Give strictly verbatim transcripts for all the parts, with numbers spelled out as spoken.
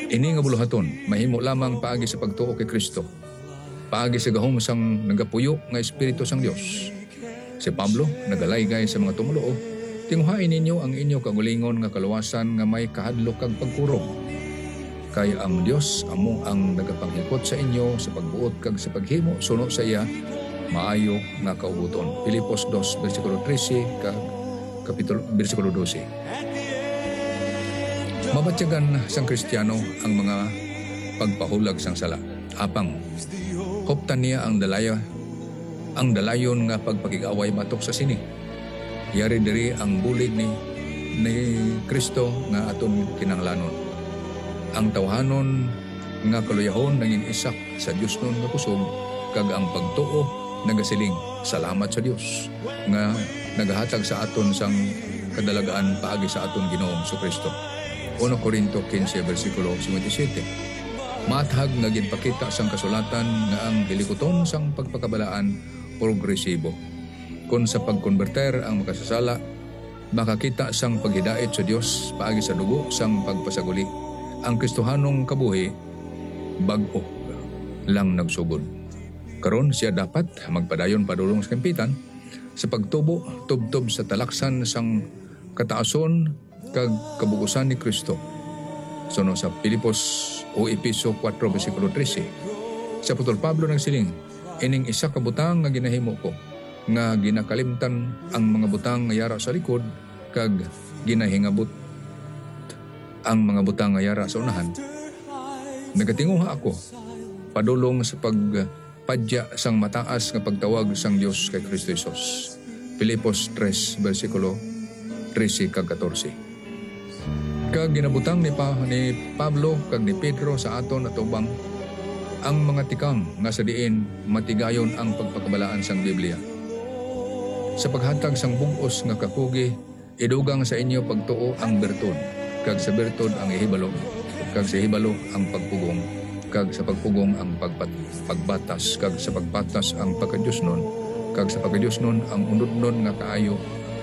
Ini nga buluhaton mahimo lamang paagi sa pagtuo kay Kristo, paagi sa gahom sang nagapuyo nga Espiritu sang Dios. Si Pablo nagalaygay sa mga tumuluo, tinguhain ninyo ang inyo kagulingon nga kaluwasan nga may kahadlok kag pagkurong. Kay ang Dios amo ang nagapanghikot sa inyo sa pagbuot kag sa paghimo suno sa iya maayo nga kaubuton. Filipos two bersikulo thirteen kag kapitulo bersikulo twelve. Mabatyagan sang Kristiyano ang mga pagpahulag sang sala. Apang huptan niya ang dalaya ang dalayon nga pagpakig-away batok sa sini. Yari diri ang bulig ni ni Kristo nga aton kinahanglanon. Ang tawhanon nga kaluyahon nangin isak sa Dios nun nga kusog kag ang pagtuo nagasiling salamat sa Dios nga nagahatag sa aton sang kadalagaan paagi sa aton Ginoong Kristo. First Corinto fifteen bersikulo twenty-seven. Mathag nga ginpakita sang kasulatan nga ang hilikuton sang pagpakabalaan progresibo. Kung sa pagkonverter ang makasasala, makakita sang paghidait sa Dios paagi sa dugo sang pagpasaguli. Ang Kristohanong kabuhi bag-o lang nagsugod. Karon siya dapat magpadayon padulong sa kampitan sa pagtubo tubtob sa talaksan sang kataason kag kabugusan ni Kristo. Suno sa Filipos o Episo four bersikulo thirteen. Sa Apostol Pablo nagsiling, ining isa ka butang nga ginahimo ko nga ginakalimtan ang mga butang nga yara sa likod kag ginahingabot ang mga butang nga yara sa unahan. Nagatinguha ako padulong sa pagpadya sang mataas nga pagtawag sang Dios kay Kristo Jesus. Filipos three bersikulo thirteen kag fourteen. Kag ginabutang ni, pa, ni Pablo kag ni Pedro sa aton atubang ang mga tikang nga sa diin matigayon ang pagpakabalaan sang Biblia. Sa paghatag sang bug-os nga kakugi, idugang sa inyo pagtuo ang bertud, kag sa bertud ang ihibalo, kag sa ihibalo ang pagpugong, kag sa pagpugong ang pagpat, pagbatas, kag sa pagbatas ang pagkadyusnon, kag sa pagkadyusnon ang unudnon nga kaayo,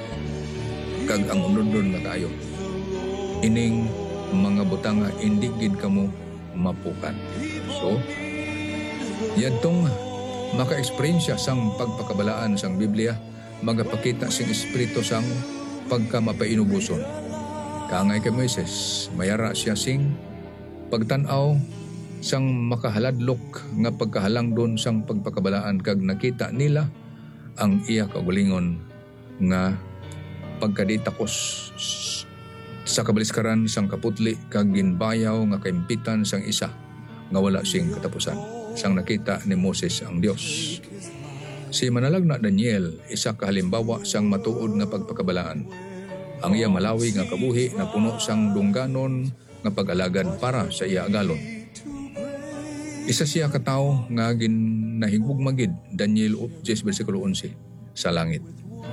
kag ang unudnon nga kaayo. Ining mga butang nga hindi gid kamo mapukan. So, yadtong maka-eksperyensya sang pagpakabalaan sang Biblia, magapakita sing espiritu sang pagkamapainubuson. Kaangay kay Moises, mayara siya sing pagtan-aw sang makahaladlok nga pagkahalang doon sang pagpakabalaan kag nakita nila ang iya kagulingon nga pagkaditakos sa kabaliskaran sang kaputli kag ginbayaw nga kaimpitan sang isa nga wala sing katapusan. Sang nakita ni Moses ang Dios. Si manalagna Daniel isa ka halimbawa sang matuod nga pagpakabalaan. Ang iya malawi nga kabuhi na puno sang dungganon nga pag-alagad para sa iya agalon. Isa siya ka tawo nga ginahigug magid Daniel ten bersikulo eleven sa langit.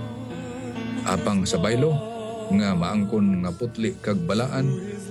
Apang sa baylo nga maangkon nga putli kag balaan,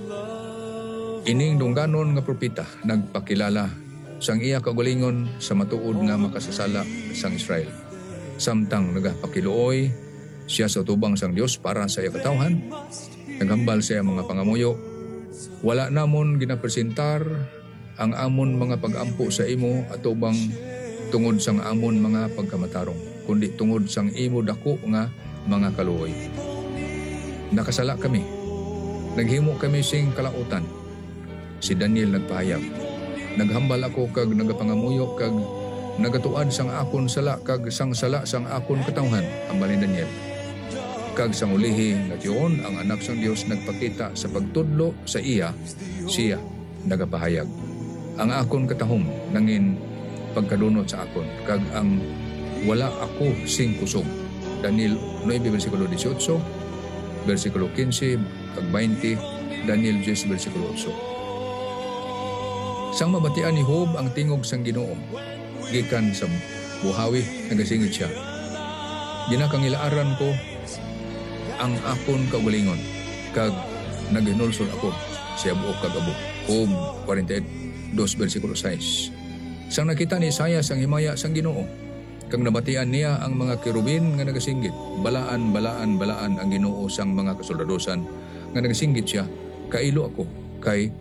ining dungganon nga propeta nagpakilala sang iya kagulingon sa matuod nga makasasala sang Israel. Samtang nagapakiluoy siya sa tubang sang Dios para sa iya katawhan, naghambal sa iya mga pangamuyo, wala namon ginapresentar ang amon mga pag-ampo sa imo atubang tungod sang amon mga pagkamatarong, kundi tungod sang imo dako nga mga kaluoy. Nakasala kami. Naghimo kami sing kalautan. Si Daniel nagpahayag. Naghambal ako kag nagapangamuyo kag nagatuad sang akon sala kag sang sala sang akon katawhan, hambal ni Daniel. Kag sang ulihi nga tiyon ang anak sang Dios nagpakita sa pagtudlo sa iya, siya nagapahayag. Ang akon katahom nangin pagkadunot sa akon kag ang wala ako sing kusog. Daniel nine bersikulo eighteen, bersikulo fifteen kag twenty, Daniel ten bersikulo eight. Sang mabatian ni Job ang tingog sang Ginoo, gikan sa buhawi nagasingit siya. Ginakangilaaran ko ang akon kaugalingon kag naginulsol ako sa buok kag abo. Job forty-eight, two bersikulo six. Sang nakita ni Isaias ang himaya sang Ginoo, kag nabatian niya ang mga kerubin nga nagasinggit, balaan balaan balaan ang Ginoo sang mga kasoldadosan nga nagasinggit siya, kailo ako kay